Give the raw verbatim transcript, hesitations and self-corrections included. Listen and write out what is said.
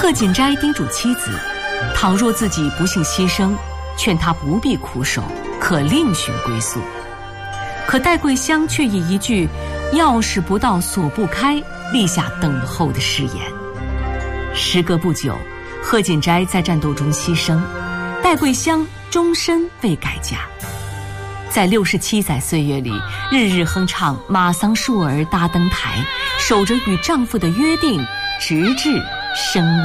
贺锦斋叮嘱妻子，倘若自己不幸牺牲，劝他不必苦守，可另寻归宿。可戴桂香却以一句“钥匙不到锁不开”立下等候的誓言。时隔不久，贺锦斋在战斗中牺牲，戴桂香终身未改嫁。在六十七载岁月里，日日哼唱马桑树儿搭灯台，守着与丈夫的约定，直至生